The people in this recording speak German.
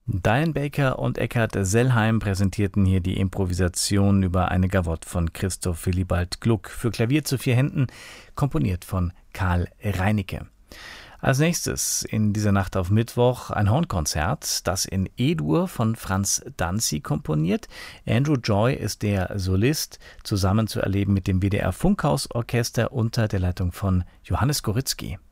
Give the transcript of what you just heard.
Diane Baker und Eckhard Sellheim präsentierten hier die Improvisation über eine Gavotte von Christoph Willibald Gluck für Klavier zu 4 Händen, komponiert von Karl Reinicke. Als nächstes in dieser Nacht auf Mittwoch ein Hornkonzert, das in E-Dur von Franz Danzi komponiert. Andrew Joy ist der Solist, zusammen zu erleben mit dem WDR Funkhausorchester unter der Leitung von Johannes Goritzky.